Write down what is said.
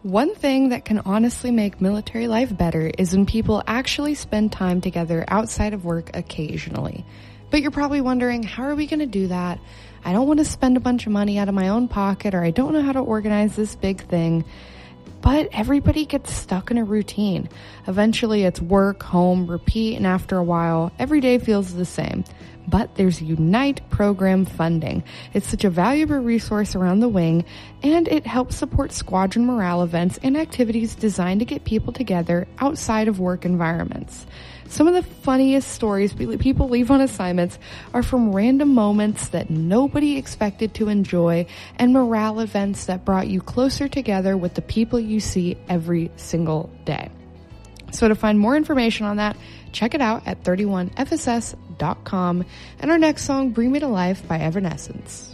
One thing that can honestly make military life better is when people actually spend time together outside of work occasionally. But you're probably wondering, how are we going to do that? I don't want to spend a bunch of money out of my own pocket, or I don't know how to organize this big thing. But everybody gets stuck in a routine. Eventually it's work, home, repeat, and after a while, every day feels the same. But there's Unite program funding. It's such a valuable resource around the wing, and it helps support squadron morale events and activities designed to get people together outside of work environments. Some of the funniest stories people leave on assignments are from random moments that nobody expected to enjoy and morale events that brought you closer together with the people you see every single day. So to find more information on that, check it out at 31fss.com and our next song, Bring Me to Life by Evanescence.